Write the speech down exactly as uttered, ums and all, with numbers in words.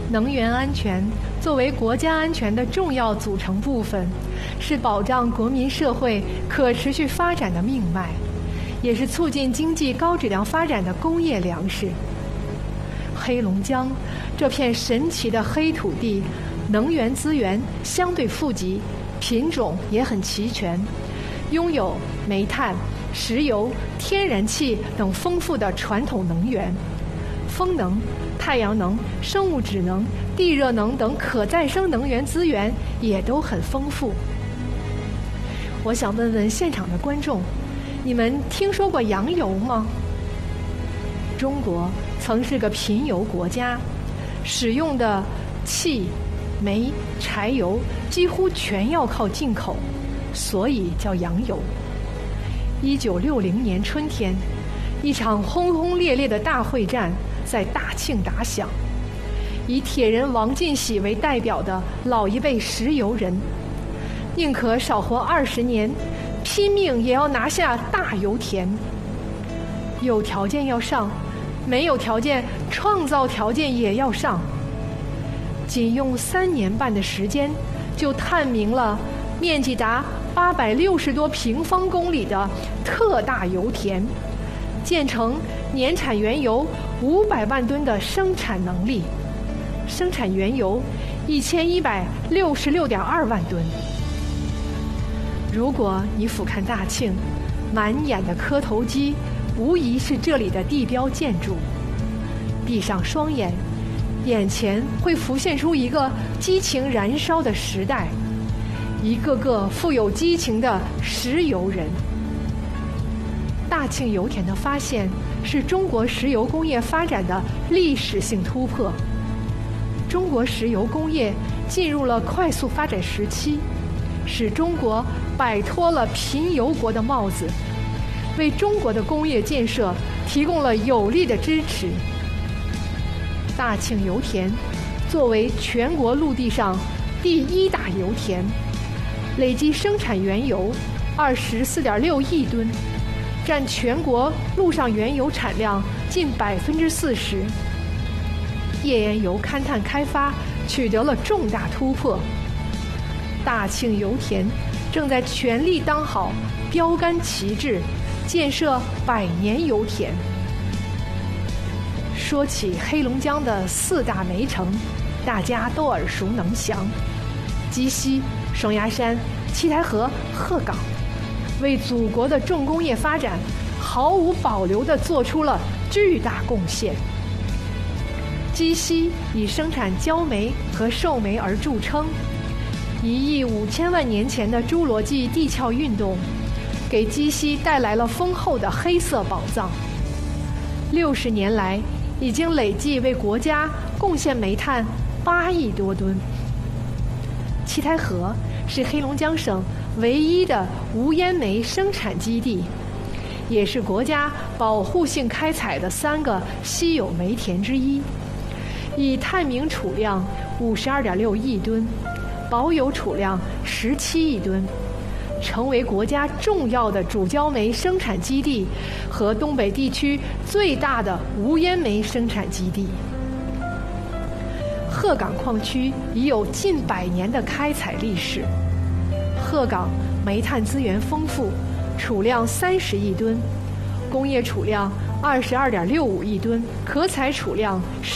能源安全作为国家安全的重要组成部分，是保障国民社会可持续发展的命脉，也是促进经济高质量发展的工业粮食。黑龙江这片神奇的黑土地，能源资源相对富集，品种也很齐全，拥有煤炭、石油、天然气等丰富的传统能源，风能、太阳能、生物质能、地热能等可再生能源资源也都很丰富。我想问问现场的观众，你们听说过洋油吗？中国曾是个贫油国家，使用的气、煤、柴油几乎全要靠进口，所以叫洋油。一九六零年春天，一场轰轰烈烈的大会战在大庆打响，以铁人王进喜为代表的老一辈石油人，宁可少活二十年，拼命也要拿下大油田。有条件要上，没有条件创造条件也要上。仅用三年半的时间，就探明了面积达八百六十多平方公里的特大油田，建成年产原油五百万吨的生产能力，生产原油一千一百六十六点二万吨。如果你俯瞰大庆，满眼的磕头机无疑是这里的地标建筑。闭上双眼，眼前会浮现出一个激情燃烧的时代，一个个富有激情的石油人。大庆油田的发现是中国石油工业发展的历史性突破，中国石油工业进入了快速发展时期，使中国摆脱了贫油国的帽子，为中国的工业建设提供了有力的支持。大庆油田作为全国陆地上第一大油田，累计生产原油二十四点六亿吨，占全国陆上原油产量近百分之四十。页岩油勘探开发取得了重大突破。大庆油田正在全力当好标杆旗帜，建设百年油田。说起黑龙江的四大煤城，大家都耳熟能详：鸡西、双鸭山、七台河、鹤岗，为祖国的重工业发展毫无保留地做出了巨大贡献。鸡西以生产焦煤和寿煤而著称，一亿五千万年前的侏罗纪地壳运动，给鸡西带来了丰厚的黑色宝藏。六十年来，已经累计为国家贡献煤炭八亿多吨。七台河是黑龙江省唯一的无烟煤生产基地，也是国家保护性开采的三个稀有煤田之一，以探明储量五十二点六亿吨，保有储量十七亿吨，成为国家重要的主焦煤生产基地和东北地区最大的无烟煤生产基地。鹤岗矿区已有近百年的开采历史。鹤岗煤炭资源丰富，储量三十亿吨，工业储量二十二点六五亿吨，可采储量